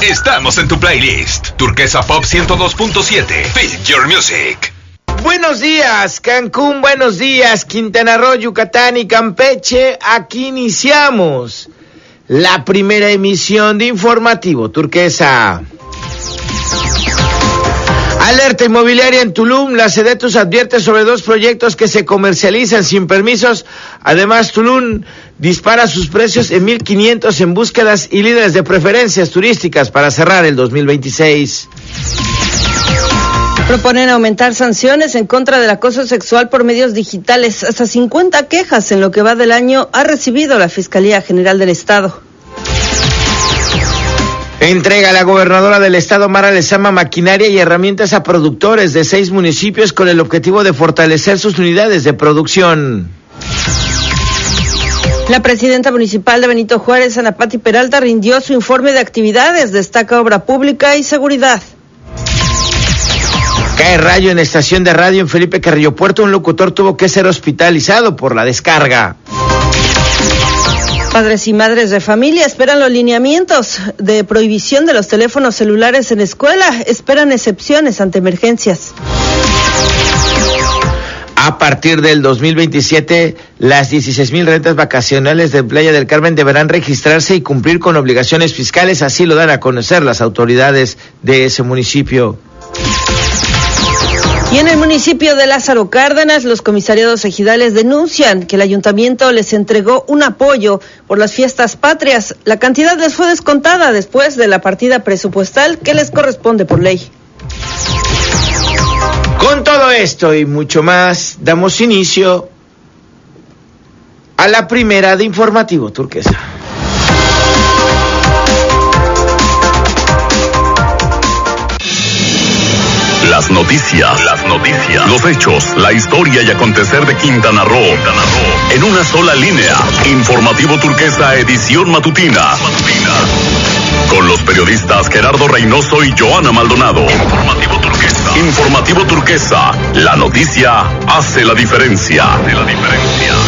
Estamos en tu playlist. Turquesa Pop 102.7. Feel your music. Buenos días, Cancún, buenos días, Quintana Roo, Yucatán y Campeche. Aquí iniciamos la primera emisión de Informativo Turquesa. Alerta inmobiliaria en Tulum. La Sedetus advierte sobre 2 proyectos que se comercializan sin permisos. Además, Tulum dispara sus precios en 1,500 en búsquedas y líderes de preferencias turísticas para cerrar el 2026. Proponen aumentar sanciones en contra del acoso sexual por medios digitales. Hasta 50 quejas en lo que va del año ha recibido la Fiscalía General del Estado. Entrega a la gobernadora del estado, Mara Lezama, maquinaria y herramientas a productores de 6 municipios con el objetivo de fortalecer sus unidades de producción. La presidenta municipal de Benito Juárez, Ana Pati Peralta, rindió su informe de actividades. Destaca obra pública y seguridad. Cae rayo en estación de radio en Felipe Carrillo Puerto. Un locutor tuvo que ser hospitalizado por la descarga. Padres y madres de familia esperan los lineamientos de prohibición de los teléfonos celulares en escuela. Esperan excepciones ante emergencias. A partir del 2027, las 16,000 rentas vacacionales de Playa del Carmen deberán registrarse y cumplir con obligaciones fiscales. Así lo dan a conocer las autoridades de ese municipio. Y en el municipio de Lázaro Cárdenas, los comisariados ejidales denuncian que el ayuntamiento les entregó un apoyo por las fiestas patrias. La cantidad les fue descontada después de la partida presupuestal que les corresponde por ley. Con todo esto y mucho más, damos inicio a la primera de Informativo Turquesa. Las noticias, los hechos, la historia y acontecer de Quintana Roo. En una sola línea. Informativo Turquesa, edición matutina. Con los periodistas Gerardo Reynoso y Joana Maldonado. Informativo Turquesa. La noticia hace la diferencia.